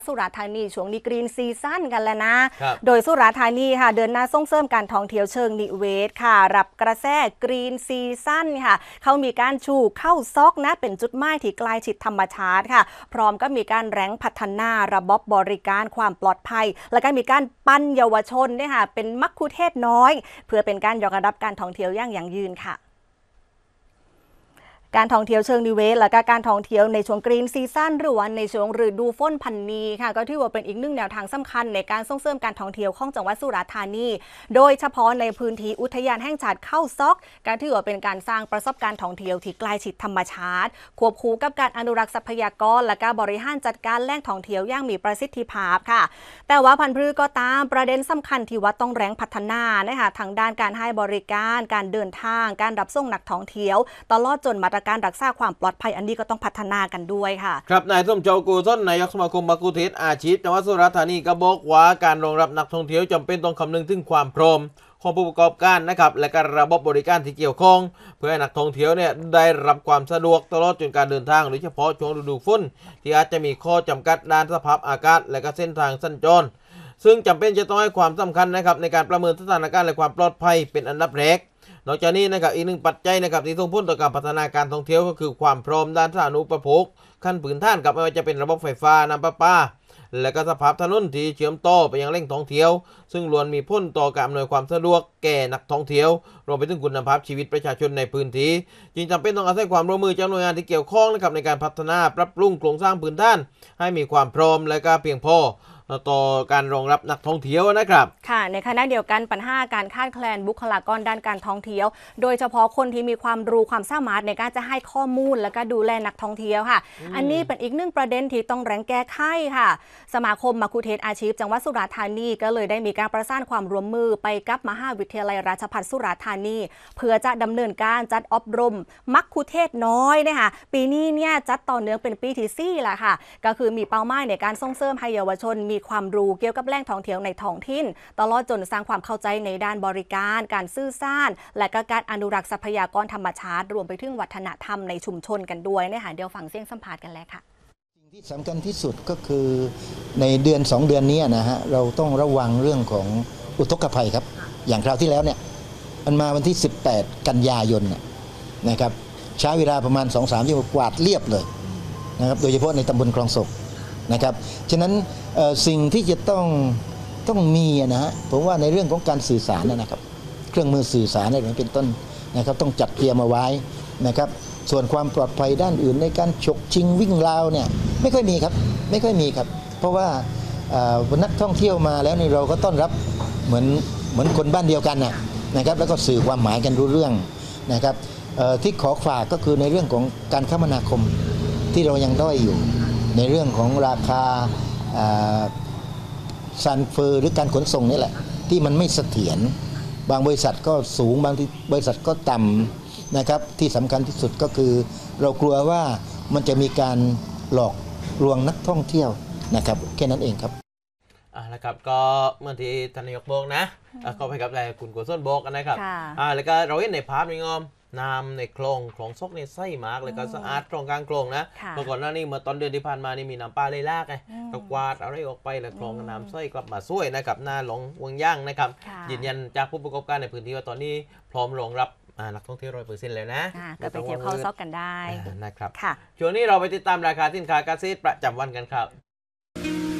สุราษฎร์ธานีช่วงนี้กรีนซีซั่นกันแล้วนะโดยสุราษฎร์ธานีค่ะเดินหน้าส่งเสริมการท่องเที่ยวเชิงนิเวศค่ะรับกระแสกรีนซีซั่นค่ะเขามีการชูเข้าซอกนะเป็นจุดหมายที่ใกล้ชิดธรรมชาติค่ะพร้อมก็มีการแรงพัฒนาระบบบริการความปลอดภัยและก็มีการปั้นเยาวชนเนี่ยค่ะเป็นมัคคุเทศก์น้อยเพื่อเป็นการยกระดับการท่องเที่ยวอย่างยั่งยืนค่ะการท่องเที่ยวเชิงนิเวศและการท่องเที่ยวในช่วงกรีนซีซั่นหรือว่าในช่วงฤดูฝนพันนีค่ะก็ถือว่าเป็นอีกหนึ่งแนวทางสำคัญในการส่งเสริมการท่องเที่ยวของจังหวัดสุราษฎร์ธานีโดยเฉพาะในพื้นที่อุทยานแห่งชาติเข้าซอกการถือว่าเป็นการสร้างประสบการณ์ท่องเที่ยวที่ใกล้ชิดธรรมชาติควบคู่กับการอนุรักษ์ทรัพยากรและการบริหารจัดการแหล่งท่องเที่ยวอย่างมีประสิทธิภาพค่ะแต่ว่าพันธุ์พืชก็ตามประเด็นสำคัญที่ว่าต้องแรงพัฒนานะคะทางด้านการให้บริการการเดินทางการรับส่งนักท่องเที่ยวตลอดจนมาตรการรักษาความปลอดภัยอันนี้ก็ต้องพัฒนากันด้วยค่ะครับนายส้มโจกูส้นนายกสมาคมมัคคุเทศก์อาชีพจังหวัดสุราษฎร์ธานีก็บอกว่าการรองรับนักท่องเที่ยวจำเป็นต้องคำนึงถึงความพร้อมของผู้ประกอบการนะครับและการระบบบริการที่เกี่ยวข้องเพื่อให้นักท่องเที่ยวเนี่ยได้รับความสะดวกตลอดจนการเดินทางโดยเฉพาะช่วงฤดูฝนที่อาจจะมีข้อจำกัดด้านสภาพอากาศและก็เส้นทางสัญจรซึ่งจำเป็นจะต้องให้ความสำคัญนะครับในการประเมินสถานการณ์และความปลอดภัยเป็นอันดับแรกนอกจากนี้นะครับอีกหนึ่งปัจจัยนะครับที่ส่งผลต่อการพัฒนาการท่องเที่ยวก็คือความพร้อมด้านสาธารณูปโภคขั้นพื้นฐานกับไม่ว่าจะเป็นระบบไฟฟ้าน้ำประปาและก็สภาพถนนที่เชื่อมต่อไปยังแหล่งท่องเที่ยวซึ่งล้วนมีผลต่อการอำนวยความสะดวกแก่นักท่องเที่ยวรวมไปถึงคุณภาพชีวิตประชาชนในพื้นที่จึงจำเป็นต้องอาศัยความร่วมมือจากหน่วยงานที่เกี่ยวข้องนะครับในการพัฒนาปรับปรุงโครงสร้างพื้นฐานให้มีความพร้อมและก็เพียงพอต่อการรองรับนักท่องเที่ยวนะครับค่ะในขณะเดียวกันปัญหาการขาดแคลนบุคลากรด้านการท่องเที่ยวโดยเฉพาะคนที่มีความรู้ความสามารถในการจะให้ข้อมูลและก็ดูแลนักท่องเที่ยวค่ะอันนี้เป็นอีกหนึ่งประเด็นที่ต้องแรงแก้ไขค่ะสมาคมมัคคุเทศก์อาชีพจังหวัดสุราษฎร์ธานีก็เลยได้มีการประสานความร่วมมือไปกับมหาวิทยาลัยราชภัฏสุราษฎร์ธานีเพื่อจะดำเนินการจัดอบรมมัคคุเทศก์น้อยนะคะปีนี้เนี่ยจัดต่อเนื่องเป็นปีที่4แล้วค่ะก็คือมีเป้าหมายในการส่งเสริมให้เยาวชนมีความรู้เกี่ยวกับแหล่งท่องเที่ยวในท้องถิ่นตลอดจนสร้างความเข้าใจในด้านบริการการสื่อสารและก็การอนุรักษ์ทรัพยากรธรรมชาติรวมไปถึงวัฒนธรรมในชุมชนกันด้วยนะคะเดี๋ยวฟังเสียงสัมภาษณ์กันเลยค่ะสิ่งที่สำคัญที่สุดก็คือในเดือน2เดือนนี้นะฮะเราต้องระวังเรื่องของอุทกภัยครับอย่างคราวที่แล้วเนี่ยมันมาวันที่18กันยายนนะครับใช้เวลาประมาณ 2-3 ชั่วโมงกวาดเรียบเลยนะครับโดยเฉพาะในตำบลคลองศกนะครับฉะนั้นสิ่งที่จะต้องมีนะฮะผมว่าในเรื่องของการสื่อสารนะครับเครื่องมือสื่อสารอะไรเป็นต้นนะครับต้องจัดเตรียมมาไว้นะครับส่วนความปลอดภัยด้านอื่นในการฉกชิงวิ่งราวเนี่ยไม่ค่อยมีครับไม่ค่อยมีครับเพราะว่านักท่องเที่ยวมาแล้วนี่เราก็ต้อนรับเหมือนคนบ้านเดียวกันนะครับแล้วก็สื่อความหมายกันรู้เรื่องนะครับที่ขอฝากก็คือในเรื่องของการคมนาคมที่เรายังด้อยอยู่ในเรื่องของราคาซันเฟอร์หรือการขนส่งนี่แหละที่มันไม่เสถียรบางบริษัทก็สูงบางบริษัทก็ต่ำนะครับที่สำคัญที่สุดก็คือเรากลัวว่ามันจะมีการหลอกลวงนักท่องเที่ยวนะครับแค่นั้นเองครับนะครับก็เมื่อที่ท่านนายกบอกนะก็ไปกับอะไรคุณโกศลบอกกันนะครับแล้วก็เราเห็นในภาพนี่งอมน้ำในคลองซกนี่ใสมากเลยก็สะอาดคลองกลางคลองนะเมื่อก่อนหน้านี้เมื่อตอนเดือนที่ผ่านมานี่มีน้ำปลาเลยลากไงก็กวาดอะไรออกไปแล้วคลองน้ำใสกลับมาสวยนะครับหน้าหลงวงย่างนะครับยืนยันจากผู้ประกอบการในพื้นที่ว่าตอนนี้พร้อมรองรับนักท่องเที่ยว100%แล้วนะก็ไปเที่ยวเข้าซอกกันได้นะครับช่วงนี้เราไปติดตามราคาสินค้าเกษตรประจำวันกันครับ